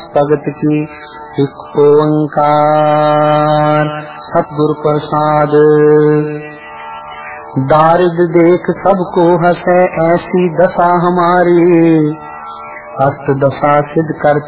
भगत की एक ओंकार। सतगुर प्रसाद। दारिद देख सबको हंसे ऐसी दशा हमारी, अष्ट दशा सिद्ध कर